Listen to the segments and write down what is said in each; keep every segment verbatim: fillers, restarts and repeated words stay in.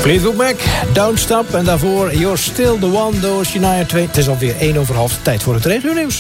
Fleetwood Mac, Don't Stop. En daarvoor You're Still the One, door Shania twee. Het is alweer één over half. Tijd voor het regionieuws.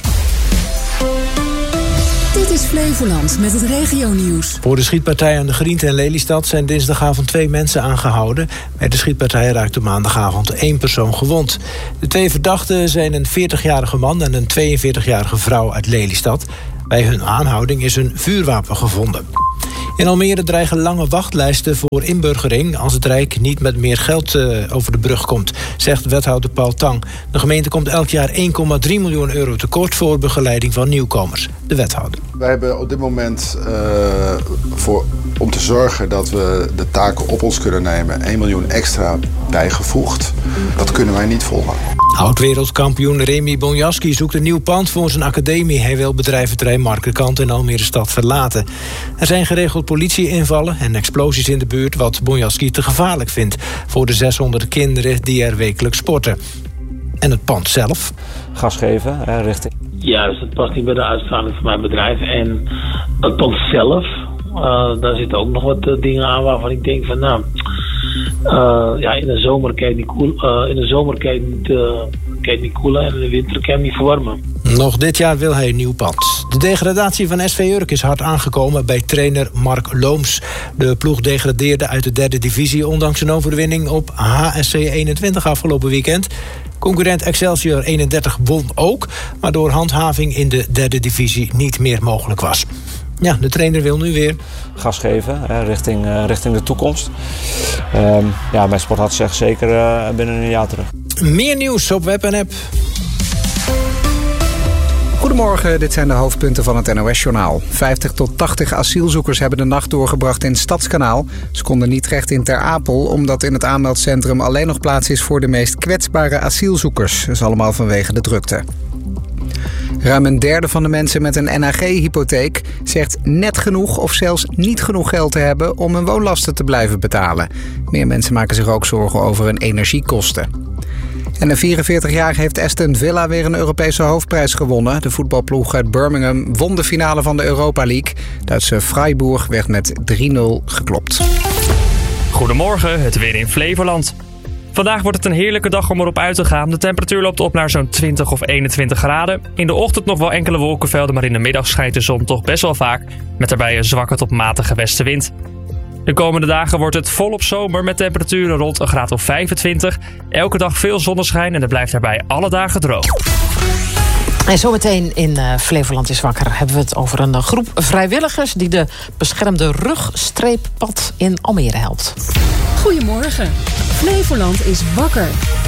Dit is Flevoland met het regionieuws. Voor de schietpartij aan de Griente in Lelystad zijn dinsdagavond twee mensen aangehouden. Bij de schietpartij raakte maandagavond één persoon gewond. De twee verdachten zijn een veertigjarige man en een tweeënveertigjarige vrouw uit Lelystad. Bij hun aanhouding is een vuurwapen gevonden. In Almere dreigen lange wachtlijsten voor inburgering als het Rijk niet met meer geld uh, over de brug komt, zegt wethouder Paul Tang. De gemeente komt elk jaar één komma drie miljoen euro tekort voor begeleiding van nieuwkomers. De wethouder. Wij hebben op dit moment uh, voor, om te zorgen dat we de taken op ons kunnen nemen één miljoen extra bijgevoegd. Dat kunnen wij niet volhouden. Oud-wereldkampioen Remy Bonjasky zoekt een nieuw pand voor zijn academie. Hij wil bedrijventerrein Markerkant in Almere stad verlaten. Er zijn geregeld politieinvallen en explosies in de buurt, wat Bonjasky te gevaarlijk vindt voor de zeshonderd kinderen die er wekelijks sporten. En het pand zelf? Gas geven, hè, richting. Ja, dus dat past niet bij de uitstraling van mijn bedrijf. En het pand zelf, uh, daar zitten ook nog wat uh, dingen aan waarvan ik denk van nou, uh, ja, in de zomer kan je niet koel, uh, in de zomer kan je niet, uh, kan je niet koelen en in de winter kan je niet verwarmen. Nog dit jaar wil hij een nieuw pand. De degradatie van S V Urk is hard aangekomen bij trainer Mark Looms. De ploeg degradeerde uit de derde divisie ondanks een overwinning op H S C eenentwintig afgelopen weekend. Concurrent Excelsior eenendertig won ook, maar door handhaving in de derde divisie niet meer mogelijk was. Ja, de trainer wil nu weer gas geven, hè, richting, uh, richting de toekomst. Um, ja, mijn sportarts zegt zeker uh, binnen een jaar terug. Meer nieuws op web en app. Goedemorgen, dit zijn de hoofdpunten van het N O S-journaal. vijftig tot tachtig asielzoekers hebben de nacht doorgebracht in het Stadskanaal. Ze konden niet terecht in Ter Apel, omdat in het aanmeldcentrum alleen nog plaats is voor de meest kwetsbare asielzoekers. Dat is allemaal vanwege de drukte. Ruim een derde van de mensen met een N H G-hypotheek zegt net genoeg of zelfs niet genoeg geld te hebben om hun woonlasten te blijven betalen. Meer mensen maken zich ook zorgen over hun energiekosten. En een vierenveertigjarige heeft Aston Villa weer een Europese hoofdprijs gewonnen. De voetbalploeg uit Birmingham won de finale van de Europa League. Duitse Freiburg werd met drie nul geklopt. Goedemorgen, het weer in Flevoland. Vandaag wordt het een heerlijke dag om erop uit te gaan. De temperatuur loopt op naar zo'n twintig of eenentwintig graden. In de ochtend nog wel enkele wolkenvelden, maar in de middag schijnt de zon toch best wel vaak. Met daarbij een zwakke tot matige westenwind. De komende dagen wordt het volop zomer met temperaturen rond een graad of vijfentwintig. Elke dag veel zonneschijn en het blijft daarbij alle dagen droog. En zometeen in uh, Flevoland is wakker hebben we het over een groep vrijwilligers die de beschermde rugstreeppad in Almere helpt. Goedemorgen. Flevoland is wakker.